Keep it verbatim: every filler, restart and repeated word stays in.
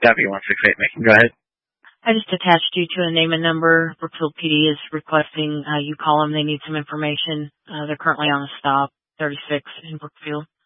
W one six eight Macon, go ahead. I just attached you to a name and number. Brookfield P D is requesting uh, you call them. They need some information. Uh, they're currently on a stop, thirty-six in Brookfield.